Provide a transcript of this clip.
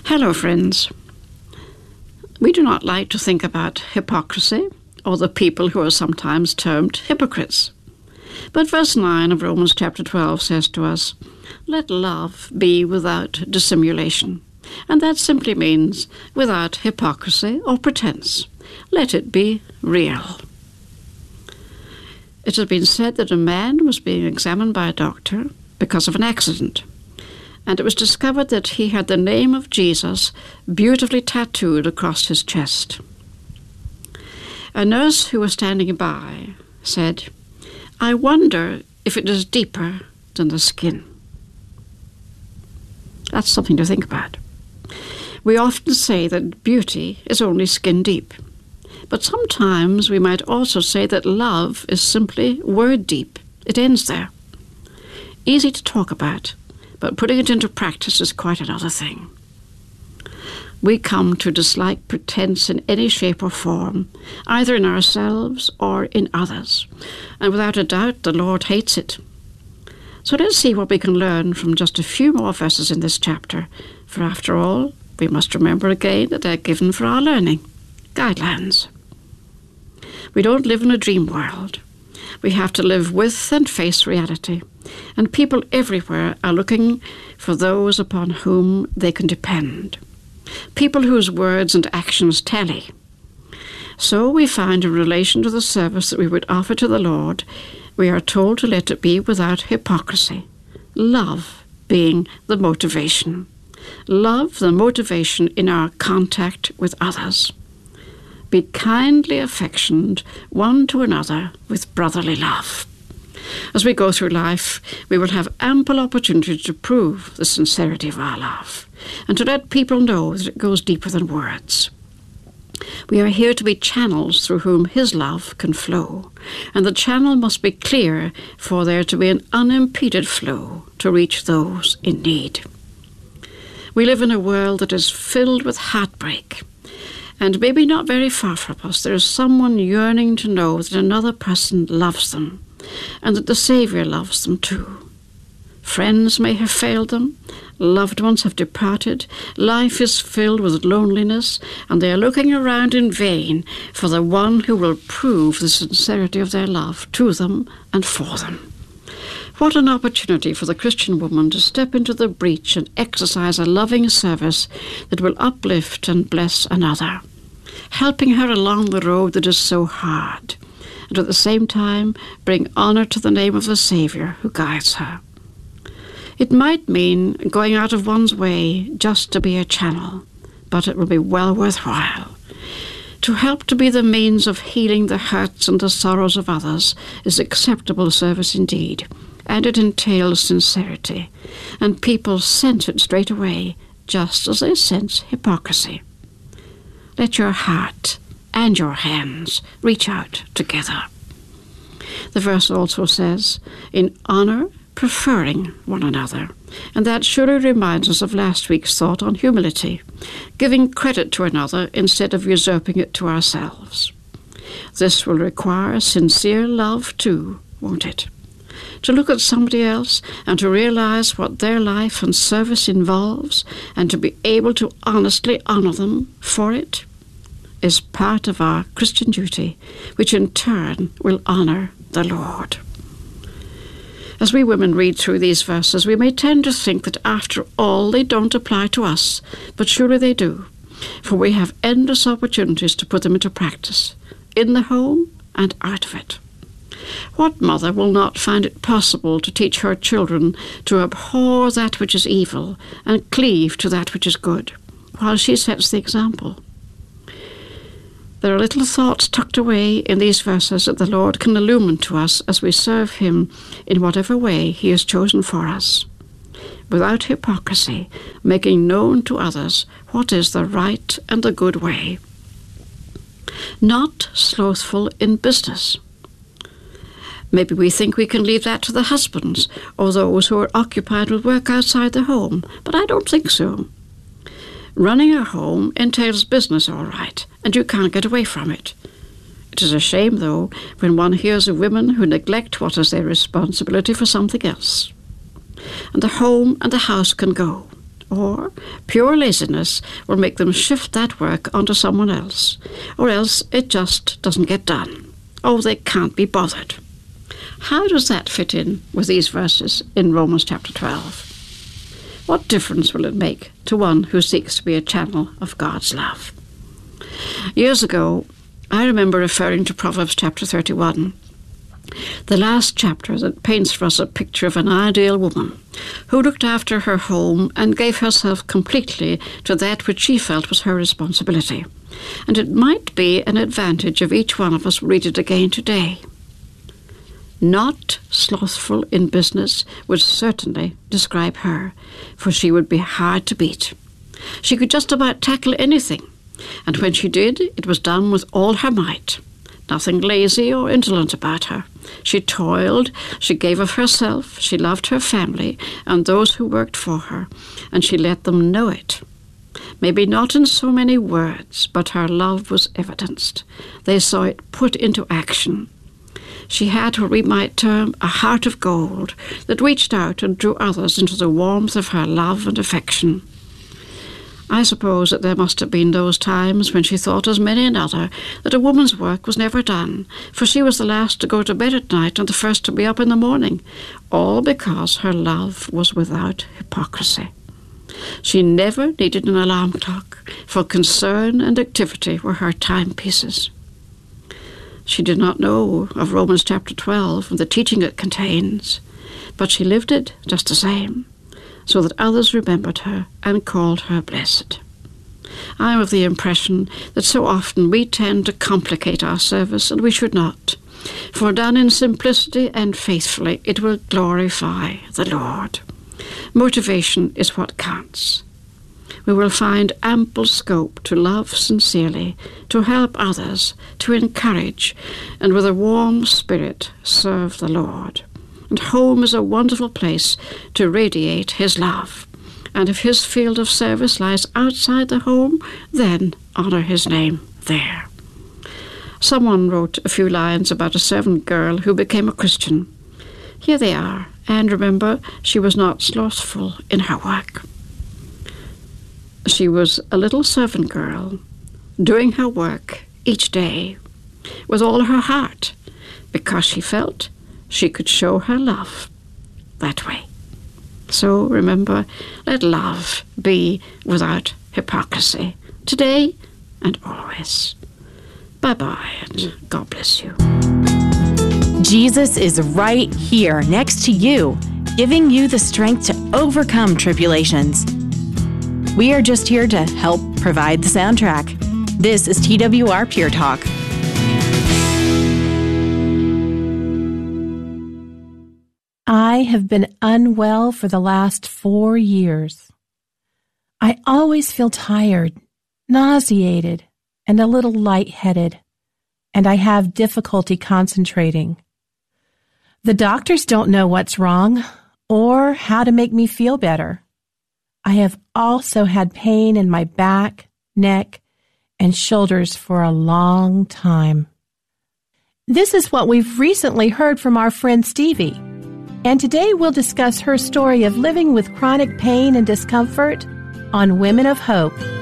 Hello, friends. We do not like to think about hypocrisy or the people who are sometimes termed hypocrites. But verse 9 of Romans chapter 12 says to us, "Let love be without dissimulation." And that simply means without hypocrisy or pretense. Let it be real. It has been said that a man was being examined by a doctor because of an accident, and it was discovered that he had the name of Jesus beautifully tattooed across his chest. A nurse who was standing by said, "I wonder if it is deeper than the skin." That's something to think about. We often say that beauty is only skin deep. But sometimes we might also say that love is simply word deep. It ends there. Easy to talk about, but putting it into practice is quite another thing. We come to dislike pretense in any shape or form, either in ourselves or in others. And without a doubt, the Lord hates it. So let's see what we can learn from just a few more verses in this chapter. For after all, we must remember again that they're given for our learning. Guidelines. We don't live in a dream world. We have to live with and face reality. And people everywhere are looking for those upon whom they can depend. People whose words and actions tally. So we find in relation to the service that we would offer to the Lord, we are told to let it be without hypocrisy. Love being the motivation. Love the motivation in our contact with others. Be kindly affectioned one to another with brotherly love. As we go through life, we will have ample opportunity to prove the sincerity of our love and to let people know that it goes deeper than words. We are here to be channels through whom His love can flow, and the channel must be clear for there to be an unimpeded flow to reach those in need. We live in a world that is filled with heartbreak. And maybe not very far from us, there is someone yearning to know that another person loves them and that the Saviour loves them too. Friends may have failed them, loved ones have departed, life is filled with loneliness, and they are looking around in vain for the one who will prove the sincerity of their love to them and for them. What an opportunity for the Christian woman to step into the breach and exercise a loving service that will uplift and bless another, helping her along the road that is so hard, and at the same time bring honour to the name of the Saviour who guides her. It might mean going out of one's way just to be a channel, but it will be well worthwhile. To help to be the means of healing the hurts and the sorrows of others is acceptable service indeed. And it entails sincerity, and people sense it straight away, just as they sense hypocrisy. Let your heart and your hands reach out together. The verse also says, in honour, preferring one another, and that surely reminds us of last week's thought on humility, giving credit to another instead of usurping it to ourselves. This will require sincere love too, won't it? To look at somebody else and to realize what their life and service involves and to be able to honestly honor them for it is part of our Christian duty, which in turn will honor the Lord. As we women read through these verses, we may tend to think that after all they don't apply to us, but surely they do, for we have endless opportunities to put them into practice, in the home and out of it. What mother will not find it possible to teach her children to abhor that which is evil and cleave to that which is good, while she sets the example? There are little thoughts tucked away in these verses that the Lord can illumine to us as we serve Him in whatever way He has chosen for us, without hypocrisy, making known to others what is the right and the good way. Not slothful in business. Maybe we think we can leave that to the husbands or those who are occupied with work outside the home, but I don't think so. Running a home entails business, all right, and you can't get away from it. It is a shame, though, when one hears of women who neglect what is their responsibility for something else. And the home and the house can go, Or pure laziness will make them shift that work onto someone else, or else it just doesn't get done. Oh, they can't be bothered. How does that fit in with these verses in Romans chapter 12? What difference will it make to one who seeks to be a channel of God's love? Years ago, I remember referring to Proverbs chapter 31, the last chapter that paints for us a picture of an ideal woman who looked after her home and gave herself completely to that which she felt was her responsibility. And it might be an advantage if each one of us read it again today. Not slothful in business would certainly describe her, for she would be hard to beat. She could just about tackle anything, and when she did, it was done with all her might. Nothing lazy or indolent about her. She toiled, she gave of herself, she loved her family and those who worked for her, and she let them know it. Maybe not in so many words, but her love was evidenced. They saw it put into action. She had what we might term a heart of gold that reached out and drew others into the warmth of her love and affection. I suppose that there must have been those times when she thought, as many another, that a woman's work was never done, for she was the last to go to bed at night and the first to be up in the morning, all because her love was without hypocrisy. She never needed an alarm clock, for concern and activity were her timepieces. She did not know of Romans chapter 12 and the teaching it contains, but she lived it just the same, so that others remembered her and called her blessed. I am of the impression that so often we tend to complicate our service, and we should not, for done in simplicity and faithfully, it will glorify the Lord. Motivation is what counts. We will find ample scope to love sincerely, to help others, to encourage, and with a warm spirit serve the Lord. And home is a wonderful place to radiate His love. And if His field of service lies outside the home, then honor His name there. Someone wrote a few lines about a servant girl who became a Christian. Here they are, and remember, she was not slothful in her work. She was a little servant girl, doing her work each day with all her heart, because she felt she could show her love that way. So remember, let love be without hypocrisy, today and always. Bye-bye, and God bless you. Jesus is right here next to you, giving you the strength to overcome tribulations. We are just here to help provide the soundtrack. This is TWR Pure Talk. I have been unwell for the last 4 years. I always feel tired, nauseated, and a little lightheaded, and I have difficulty concentrating. The doctors don't know what's wrong or how to make me feel better. I have also had pain in my back, neck, and shoulders for a long time. This is what we've recently heard from our friend Stevie. And today we'll discuss her story of living with chronic pain and discomfort on Women of Hope.